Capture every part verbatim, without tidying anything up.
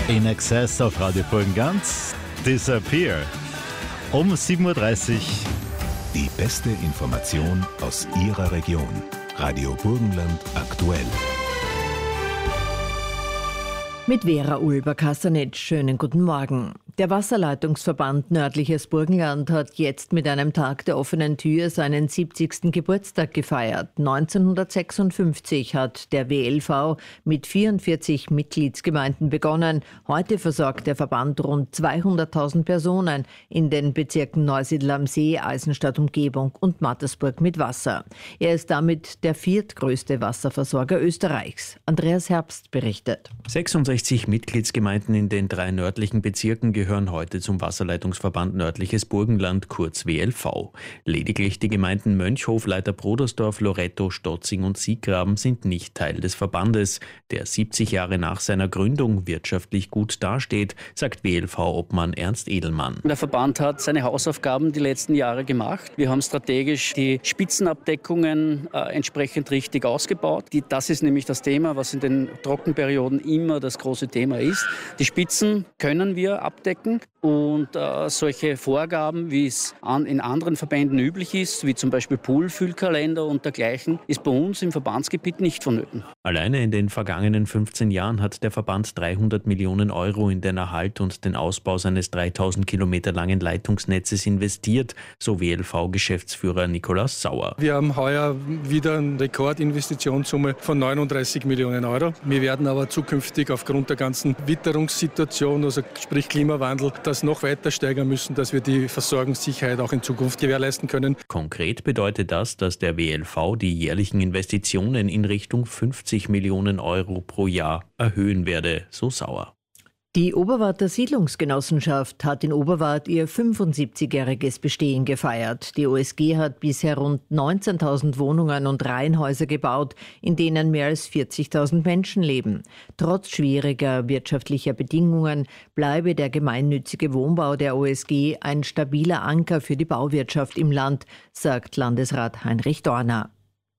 In Excess auf Radio Burgenland. Disappear. Um sieben Uhr dreißig. Die beste Information aus Ihrer Region. Radio Burgenland aktuell. Mit Vera Ulber-Kastanitsch. Schönen guten Morgen. Der Wasserleitungsverband Nördliches Burgenland hat jetzt mit einem Tag der offenen Tür seinen siebzigsten Geburtstag gefeiert. neunzehnhundertsechsundfünfzig hat der W L V mit vierundvierzig Mitgliedsgemeinden begonnen. Heute versorgt der Verband rund zweihunderttausend Personen in den Bezirken Neusiedl am See, Eisenstadt Umgebung und Mattersburg mit Wasser. Er ist damit der viertgrößte Wasserversorger Österreichs. Andreas Herbst berichtet. sechsundsechzig Mitgliedsgemeinden in den drei nördlichen Bezirken gehören heute zum Wasserleitungsverband Nördliches Burgenland, kurz W L V. Lediglich die Gemeinden Mönchhof, Leiter-Brodersdorf, Loretto, Stotzing und Siegraben sind nicht Teil des Verbandes, der siebzig Jahre nach seiner Gründung wirtschaftlich gut dasteht, sagt W L V-Obmann Ernst Edelmann. Der Verband hat seine Hausaufgaben die letzten Jahre gemacht. Wir haben strategisch die Spitzenabdeckungen äh, entsprechend richtig ausgebaut. Die, das ist nämlich das Thema, was in den Trockenperioden immer das große Thema ist. Die Spitzen können wir abdecken. Und äh, solche Vorgaben, wie es an, in anderen Verbänden üblich ist, wie zum Beispiel Poolfüllkalender und dergleichen, ist bei uns im Verbandsgebiet nicht vonnöten. Alleine in den vergangenen fünfzehn Jahren hat der Verband dreihundert Millionen Euro in den Erhalt und den Ausbau seines dreitausend Kilometer langen Leitungsnetzes investiert, so W L V-Geschäftsführer Nikolaus Sauer. Wir haben heuer wieder eine Rekordinvestitionssumme von neununddreißig Millionen Euro. Wir werden aber zukünftig aufgrund der ganzen Witterungssituation, also sprich Klimawandel, das noch weiter steigern müssen, dass wir die Versorgungssicherheit auch in Zukunft gewährleisten können. Konkret bedeutet das, dass der W L V die jährlichen Investitionen in Richtung fünfzig Millionen Euro pro Jahr erhöhen werde, so Sauer. Die Oberwarter Siedlungsgenossenschaft hat in Oberwart ihr fünfundsiebzigjähriges Bestehen gefeiert. Die O S G hat bisher rund neunzehntausend Wohnungen und Reihenhäuser gebaut, in denen mehr als vierzigtausend Menschen leben. Trotz schwieriger wirtschaftlicher Bedingungen bleibe der gemeinnützige Wohnbau der O S G ein stabiler Anker für die Bauwirtschaft im Land, sagt Landesrat Heinrich Dorner.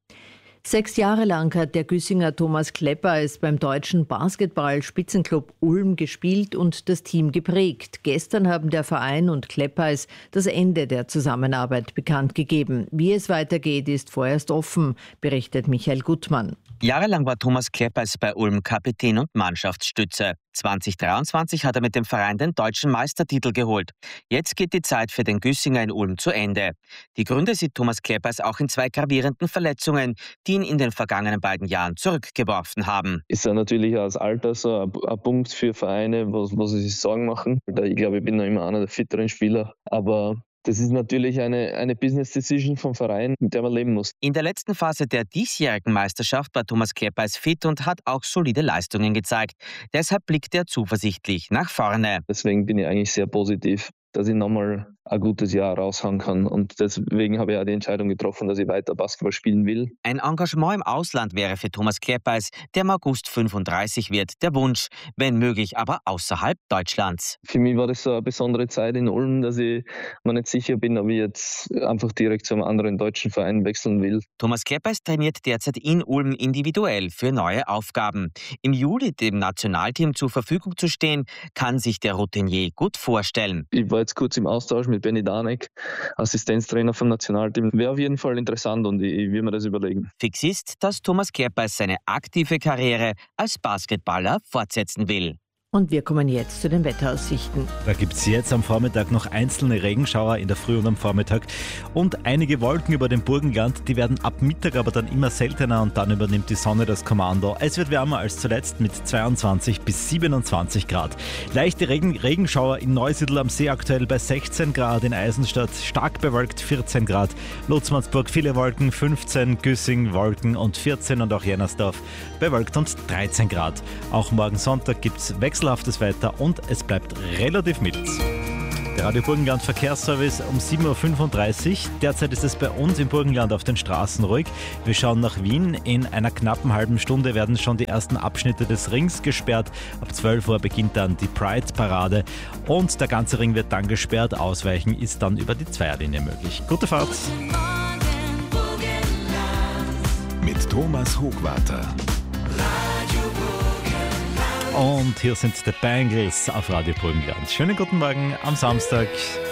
Sechs Jahre lang hat der Güssinger Thomas Kleppeis beim deutschen Basketball-Spitzenclub Ulm gespielt und das Team geprägt. Gestern haben der Verein und Kleppeis das Ende der Zusammenarbeit bekannt gegeben. Wie es weitergeht, ist vorerst offen, berichtet Michael Gutmann. Jahrelang war Thomas Kleppeis bei Ulm Kapitän und Mannschaftsstütze. zwanzig dreiundzwanzig hat er mit dem Verein den deutschen Meistertitel geholt. Jetzt geht die Zeit für den Güssinger in Ulm zu Ende. Die Gründe sieht Thomas Kleppeis auch in zwei gravierenden Verletzungen, die ihn in den vergangenen beiden Jahren zurückgeworfen haben. Ist ja natürlich als Alter so ein, ein Punkt für Vereine, wo, wo sie sich Sorgen machen. Ich glaube, ich bin noch immer einer der fitteren Spieler, aber das ist natürlich eine, eine Business Decision vom Verein, mit der man leben muss. In der letzten Phase der diesjährigen Meisterschaft war Thomas Kleppeis fit und hat auch solide Leistungen gezeigt. Deshalb blickt er zuversichtlich nach vorne. Deswegen bin ich eigentlich sehr positiv, dass ich nochmal ein gutes Jahr raushauen kann. Und deswegen habe ich auch die Entscheidung getroffen, dass ich weiter Basketball spielen will. Ein Engagement im Ausland wäre für Thomas Kleppeis, der im August fünfunddreißig wird, der Wunsch, wenn möglich aber außerhalb Deutschlands. Für mich war das so eine besondere Zeit in Ulm, dass ich mir nicht sicher bin, ob ich jetzt einfach direkt zu einem anderen deutschen Verein wechseln will. Thomas Kleppeis trainiert derzeit in Ulm individuell für neue Aufgaben. Im Juli dem Nationalteam zur Verfügung zu stehen, kann sich der Routinier gut vorstellen. Ich war jetzt kurz im Austausch mit Benny Danek, Assistenztrainer vom Nationalteam. Wäre auf jeden Fall interessant und ich, ich will mir das überlegen. Fix ist, dass Thomas Kleppeis seine aktive Karriere als Basketballer fortsetzen will. Und wir kommen jetzt zu den Wetteraussichten. Da gibt es jetzt am Vormittag noch einzelne Regenschauer in der Früh und am Vormittag und einige Wolken über dem Burgenland, die werden ab Mittag aber dann immer seltener und dann übernimmt die Sonne das Kommando. Es wird wärmer als zuletzt mit zweiundzwanzig bis siebenundzwanzig Grad. Leichte Regen, Regenschauer in Neusiedl am See aktuell bei sechzehn Grad, in Eisenstadt stark bewölkt vierzehn Grad, Lotzmannsburg viele Wolken fünfzehn, Güssing Wolken und vierzehn und auch Jennersdorf bewölkt und dreizehn Grad. Auch morgen Sonntag gibt es Wechsel wechselhaftes Wetter und es bleibt relativ mild. Der Radio Burgenland Verkehrsservice um sieben Uhr fünfunddreißig. Derzeit ist es bei uns im Burgenland auf den Straßen ruhig. Wir schauen nach Wien. In einer knappen halben Stunde werden schon die ersten Abschnitte des Rings gesperrt. Ab zwölf Uhr beginnt dann die Pride-Parade und der ganze Ring wird dann gesperrt. Ausweichen ist dann über die Zweierlinie möglich. Gute Fahrt! Mit Thomas Hochwarter. Radio Burgenland. Und hier sind die Bangles auf Radio Burgenland. Schönen guten Morgen am Samstag.